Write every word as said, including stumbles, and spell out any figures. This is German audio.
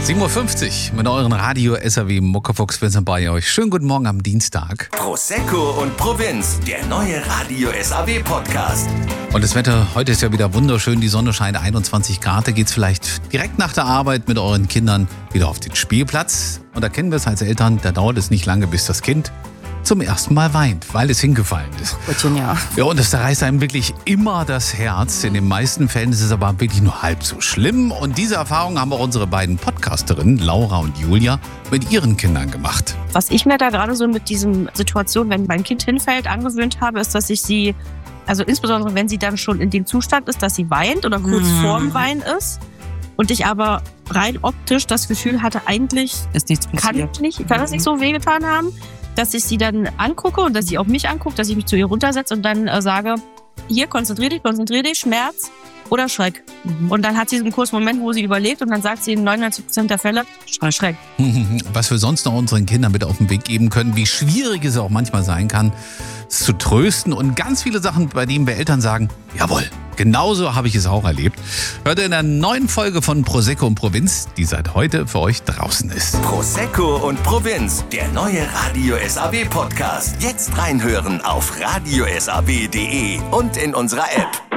sieben Uhr fünfzig mit euren Radio S A W Muckefuchs. Wir sind bei euch. Schönen guten Morgen am Dienstag. Prosecco und Provinz, der neue Radio S A W Podcast. Und das Wetter heute ist ja wieder wunderschön. Die Sonne scheint, einundzwanzig Grad. Da geht's vielleicht direkt nach der Arbeit mit euren Kindern wieder auf den Spielplatz. Und da kennen wir es als Eltern, da dauert es nicht lange, bis das Kind zum ersten Mal weint, weil es hingefallen ist. Gottchen, ja. Ja, und das zerreißt einem wirklich immer das Herz. In den meisten Fällen ist es aber wirklich nur halb so schlimm. Und diese Erfahrung haben auch unsere beiden Podcasterinnen, Laura und Julia, mit ihren Kindern gemacht. Was ich mir da gerade so mit diesem Situation, wenn mein Kind hinfällt, angewöhnt habe, ist, dass ich sie, also insbesondere wenn sie dann schon in dem Zustand ist, dass sie weint oder kurz Mhm. vorm Weinen ist und ich aber rein optisch das Gefühl hatte, eigentlich Ist nichts kann, passiert. nicht, kann das nicht so wehgetan haben, dass ich sie dann angucke und dass sie auch mich anguckt, dass ich mich zu ihr runtersetze und dann äh, sage, hier, konzentrier dich, konzentrier dich, Schmerz oder Schreck. Mhm. Und dann hat sie diesen kurzen Moment, wo sie überlegt und dann sagt sie in neunundneunzig Prozent der Fälle, Schreck. Was wir sonst noch unseren Kindern mit auf den Weg geben können, wie schwierig es auch manchmal sein kann, es zu trösten und ganz viele Sachen, bei denen wir Eltern sagen, jawohl, genauso habe ich es auch erlebt. Hört ihr in der neuen Folge von Prosecco und Provinz, die seit heute für euch draußen ist. Prosecco und Provinz, der neue Radio S A W Podcast. Jetzt reinhören auf radio s a w punkt d e und in unserer App.